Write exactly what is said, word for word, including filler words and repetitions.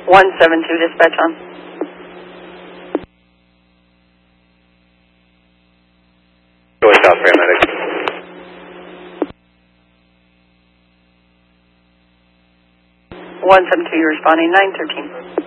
one seven two, dispatch on. Go south, paramedic. one seven two, you're responding, nine thirteen.